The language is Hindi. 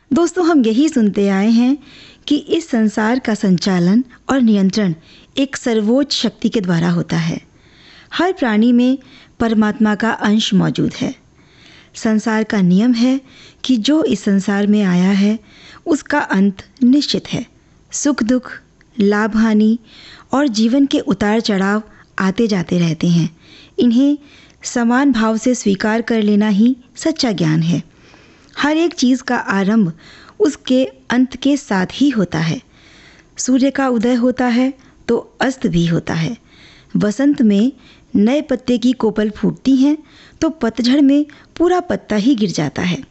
दोस्तों, हम यही सुनते आए हैं कि इस संसार का संचालन और नियंत्रण एक सर्वोच्च शक्ति के द्वारा होता है। हर प्राणी में परमात्मा का अंश मौजूद है। संसार का नियम है कि जो इस संसार में आया है उसका अंत निश्चित है। सुख दुख, लाभ हानि और जीवन के उतार चढ़ाव आते जाते रहते हैं। इन्हें समान भाव से स्वीकार कर लेना ही सच्चा ज्ञान है। हर एक चीज़ का आरंभ उसके अंत के साथ ही होता है। सूर्य का उदय होता है तो अस्त भी होता है। वसंत में नए पत्ते की कोपल फूटती हैं तो पतझड़ में पूरा पत्ता ही गिर जाता है।